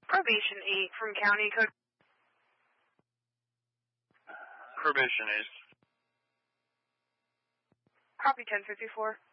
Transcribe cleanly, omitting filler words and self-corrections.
Probation 8 from County Code. Probation 8. Copy 1054.